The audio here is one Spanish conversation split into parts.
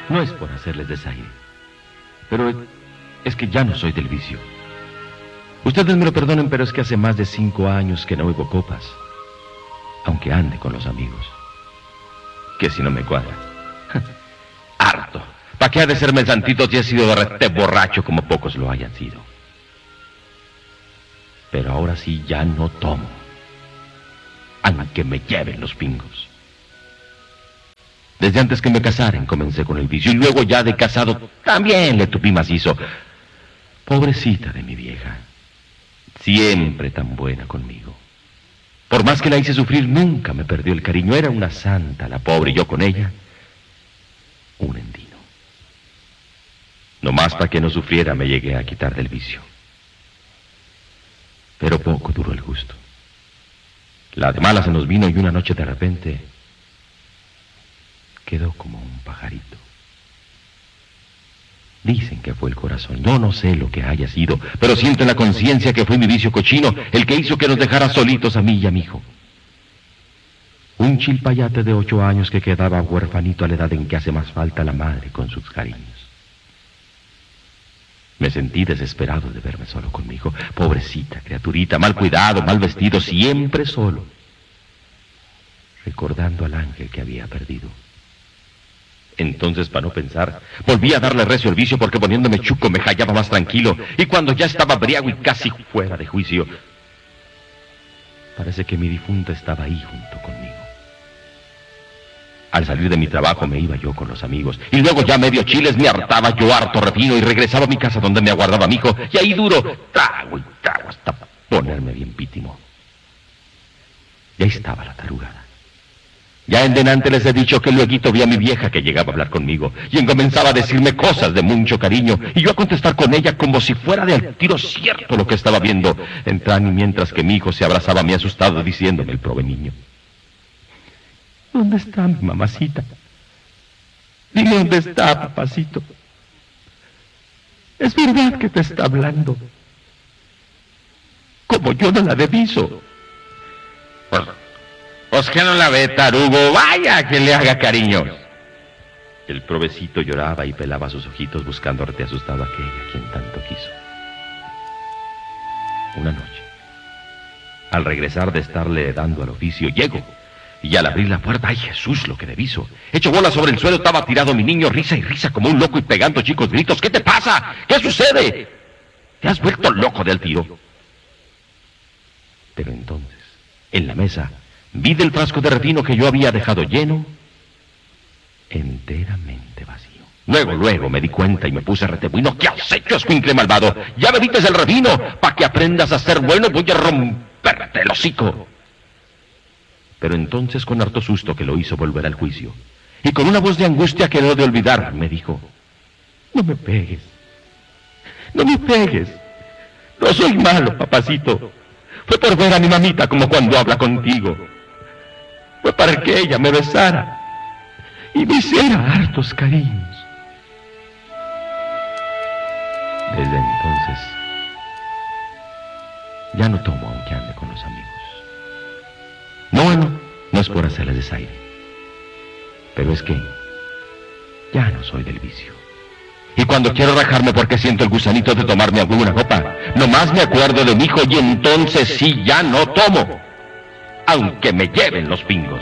No es por hacerles desaire, pero es que ya no soy del vicio. Ustedes me lo perdonen, pero es que hace más de 5 años que no bebo copas, aunque ande con los amigos. Que si no me cuadra. Harto. ¿Para qué ha de serme el santito si he sido de rete borracho como pocos lo hayan sido? Pero ahora sí ya no tomo, aunque me lleven los pingos. Desde antes que me casaran comencé con el vicio, y luego ya de casado también le tupí macizo. Pobrecita de mi vieja, siempre tan buena conmigo. Por más que la hice sufrir, nunca me perdió el cariño. Era una santa la pobre, y yo con ella un endino. Nomás para que no sufriera me llegué a quitar del vicio. Pero poco duró el gusto. La de malas se nos vino, y una noche de repente quedó como un pajarito. Dicen que fue el corazón. Yo no sé lo que haya sido, pero siento en la conciencia que fue mi vicio cochino el que hizo que nos dejara solitos a mí y a mi hijo. Un chilpayate de 8 años que quedaba huerfanito a la edad en que hace más falta la madre con sus cariños. Me sentí desesperado de verme solo conmigo. Pobrecita criaturita, mal cuidado, mal vestido, siempre solo, recordando al ángel que había perdido. Entonces, para no pensar, volví a darle recio al vicio, porque poniéndome chuco me hallaba más tranquilo. Y cuando ya estaba briago y casi fuera de juicio, parece que mi difunta estaba ahí junto conmigo. Al salir de mi trabajo me iba yo con los amigos, y luego ya medio chiles me hartaba yo harto refino, y regresaba a mi casa donde me aguardaba mi hijo, y ahí duro, trago y trago hasta ponerme bien pítimo. Ya estaba la tarugada. Ya en delante les he dicho que luego vi a mi vieja que llegaba a hablar conmigo, y comenzaba a decirme cosas de mucho cariño, y yo a contestar con ella como si fuera de al tiro cierto lo que estaba viendo, entran y mientras que mi hijo se abrazaba a mí asustado diciéndome el prove niño: ¿dónde está mi mamacita? Dime dónde está, papacito. Es verdad que te está hablando, como yo no la deviso. Pues que no la ve, tarugo, vaya que le haga cariño. El provecito lloraba y pelaba sus ojitos buscando arte asustado a aquella a quien tanto quiso. Una noche, al regresar de estarle dando al oficio, llego, y al abrir la puerta, ¡ay Jesús, lo que deviso! Hecho bola sobre el suelo estaba tirado mi niño, risa y risa como un loco y pegando chicos gritos. ¿Qué te pasa? ¿Qué sucede? ¿Te has vuelto loco del tiro? Pero entonces, en la mesa, vi del frasco de refino que yo había dejado lleno, enteramente vacío. Luego me di cuenta y me puse retebuino. ¿Qué has hecho, escuincle malvado? Ya bebiste el refino. Pa' que aprendas a ser bueno voy a romperte el hocico. Pero entonces, con harto susto que lo hizo volver al juicio, y con una voz de angustia que no de olvidar, me dijo: no me pegues, no me pegues. No soy malo, papacito. Fue por ver a mi mamita como cuando habla contigo. Fue para que ella me besara y me hiciera hartos cariños. Desde entonces, ya no tomo aunque ande con los amigos. No es por hacerles desaire, pero es que ya no soy del vicio. Y cuando quiero rajarme porque siento el gusanito de tomarme alguna copa, nomás me acuerdo de mi hijo y entonces sí ya no tomo, aunque me lleven los pingos.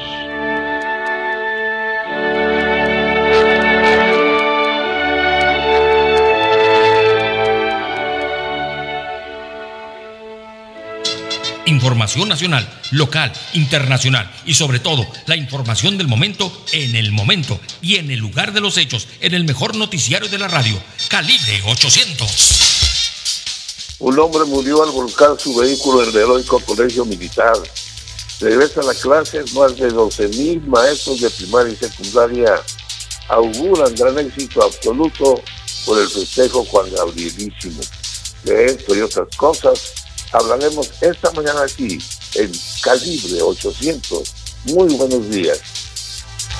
Información nacional, local, internacional y sobre todo la información del momento en el momento y en el lugar de los hechos, en el mejor noticiario de la radio, Calibre 800. Un hombre murió al volcar su vehículo en el heroico colegio militar. Regresa a la clase, más de 12,000 maestros de primaria y secundaria auguran gran éxito absoluto por el festejo Juan Gabrielísimo. De esto y otras cosas hablaremos esta mañana aquí en Calibre 800. Muy buenos días.